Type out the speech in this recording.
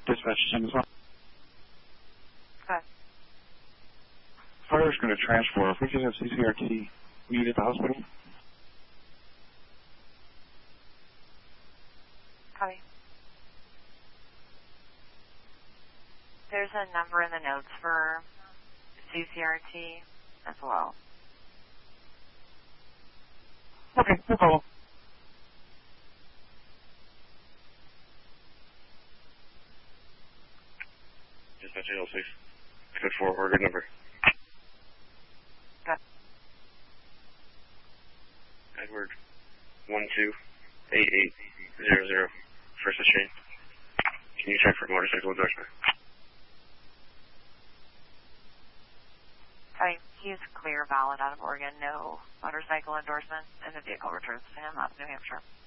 Dispatch Jim as well. Good. Fire's going to transfer. If we could have CCRT, will you get the hospital? Copy. There's a number in the notes for CCRT as well. Okay, no problem. Dispatch 806. Code 4, Oregon number. Good. Edward 128800, first exchange. Can you check for motorcycle endorsement? He's clear, valid out of Oregon. No motorcycle endorsement, and the vehicle returns to him out of New Hampshire.